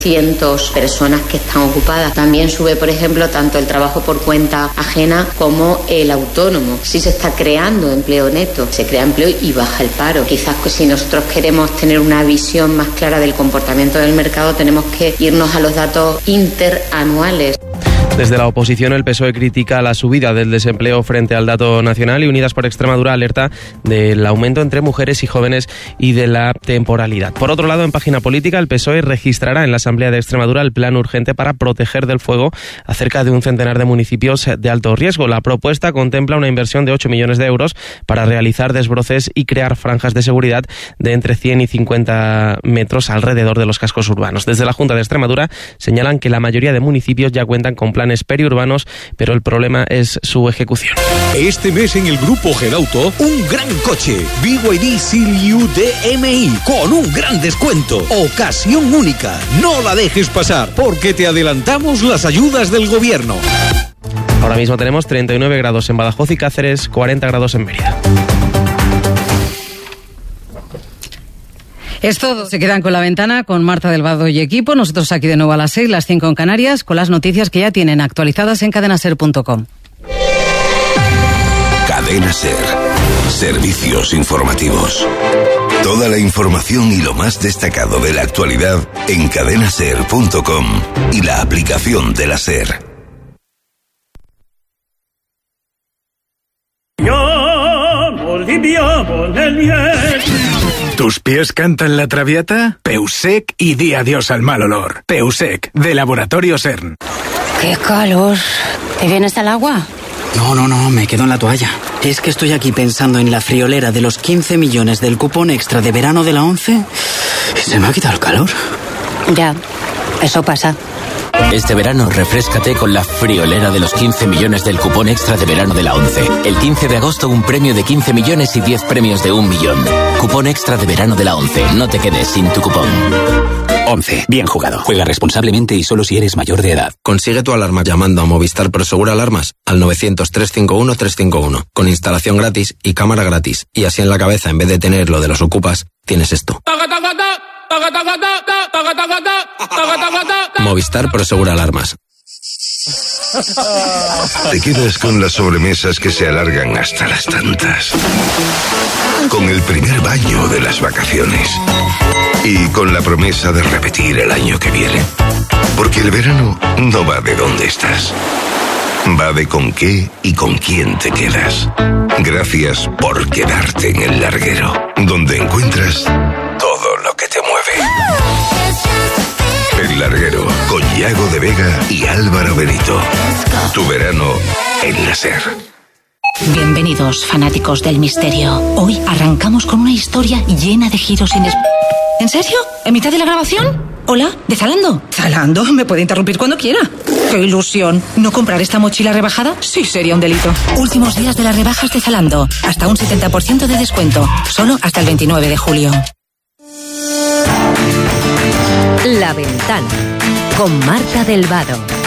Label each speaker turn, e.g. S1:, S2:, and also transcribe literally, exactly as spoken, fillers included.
S1: cientos personas que están ocupadas. También sube, por ejemplo, tanto el trabajo por cuenta ajena como el autónomo. Sí se está creando empleo neto, se crea empleo y baja el paro. Quizás pues, si nosotros queremos tener una visión más clara del comportamiento del mercado, tenemos que irnos a los datos interanuales.
S2: Desde la oposición, el P S O E critica la subida del desempleo frente al dato nacional y Unidas por Extremadura alerta del aumento entre mujeres y jóvenes y de la temporalidad. Por otro lado, en página política, el P S O E registrará en la Asamblea de Extremadura el plan urgente para proteger del fuego a cerca de un centenar de municipios de alto riesgo. La propuesta contempla una inversión de ocho millones de euros para realizar desbroces y crear franjas de seguridad de entre cien y cincuenta metros alrededor de los cascos urbanos. Desde la Junta de Extremadura señalan que la mayoría de municipios ya cuentan con planes periurbanos, pero el problema es su ejecución.
S3: Este mes en el grupo Gedauto, un gran coche, B Y D Seal U D M I, con un gran descuento. Ocasión única. No la dejes pasar, porque te adelantamos las ayudas del gobierno.
S2: Ahora mismo tenemos treinta y nueve grados en Badajoz y Cáceres, cuarenta grados en Mérida.
S4: Es todo. Se quedan con La Ventana, con Marta del Vado y equipo. Nosotros aquí de nuevo a las seis, las cinco en Canarias, con las noticias que ya tienen actualizadas en cadena ser punto com.
S5: Cadena Ser. Servicios informativos. Toda la información y lo más destacado de la actualidad en cadena ser punto com y la aplicación de la SER.
S6: ¿Tus pies cantan la traviata? Peusec y di adiós al mal olor. Peusec, de Laboratorio CERN.
S7: ¡Qué calor! ¿Te vienes al agua?
S8: No, no, no, me quedo en la toalla. Es que estoy aquí pensando en la friolera de los quince millones del cupón extra de verano de la ONCE y se me ha quitado el calor.
S7: Ya, eso pasa.
S9: Este verano refréscate con la friolera de los quince millones del cupón extra de verano de la ONCE. El quince de agosto un premio de quince millones y diez premios de un millón. Cupón extra de verano de la ONCE. No te quedes sin tu cupón.
S10: ONCE. Bien jugado. Juega responsablemente y solo si eres mayor de edad.
S11: Consigue tu alarma llamando a Movistar Prosegur Alarmas al novecientos, trescientos cincuenta y uno, trescientos cincuenta y uno. Con instalación gratis y cámara gratis. Y así en la cabeza, en vez de tener lo de los ocupas, tienes esto. Movistar Prosegur Alarmas.
S5: Te quedas con las sobremesas que se alargan hasta las tantas. Con el primer baño de las vacaciones. Y con la promesa de repetir el año que viene. Porque el verano no va de dónde estás. Va de con qué y con quién te quedas. Gracias por quedarte en el larguero, donde encuentras todo lo que te mueve. El Larguero, con Yago de Vega y Álvaro Benito. Tu verano en la SER.
S12: Bienvenidos, fanáticos del misterio. Hoy arrancamos con una historia llena de giros inesperados. ¿En serio? ¿En mitad de la grabación? Hola, ¿de Zalando?
S13: Zalando, me puede interrumpir cuando quiera. ¡Qué ilusión! ¿No comprar esta mochila rebajada? Sí, sería un delito.
S12: Últimos días de las rebajas de Zalando. Hasta un setenta por ciento de descuento. Solo hasta el veintinueve de julio.
S14: La Ventana, con Marta del Vado.